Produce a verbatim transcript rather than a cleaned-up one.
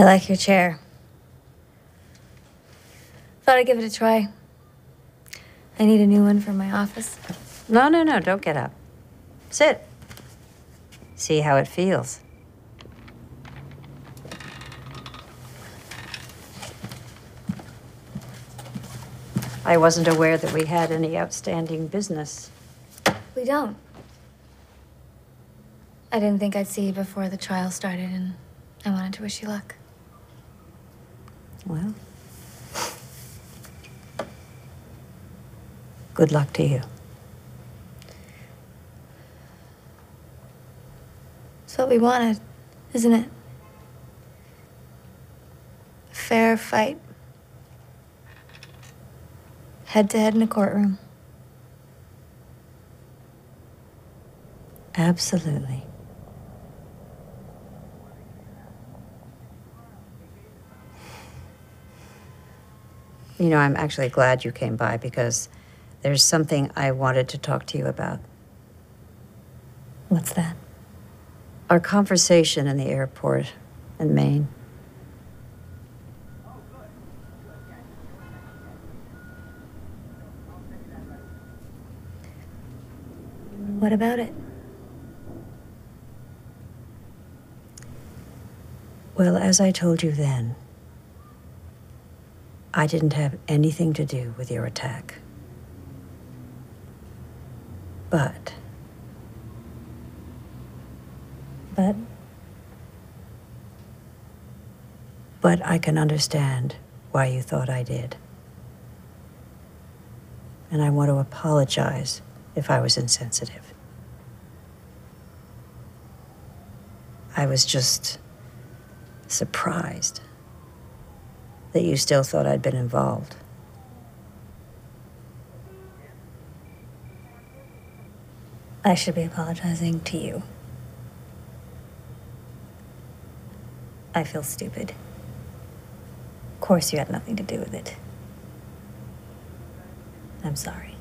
I like your chair. Thought I'd give it a try. I need a new one for my office. No, no, no, don't get up. Sit. See how it feels. I wasn't aware that we had any outstanding business. We don't. I didn't think I'd see you before the trial started, and I wanted to wish you luck. Well, good luck to you. It's what we wanted, isn't it? A fair fight. Head to head in a courtroom. Absolutely. You know, I'm actually glad you came by because there's something I wanted to talk to you about. What's that? Our conversation in the airport in Maine. What about it? Well, as I told you then, I didn't have anything to do with your attack. But... But? But I can understand why you thought I did. And I want to apologize if I was insensitive. I was just surprised that you still thought I'd been involved. I should be apologizing to you. I feel stupid. Of course you had nothing to do with it. I'm sorry.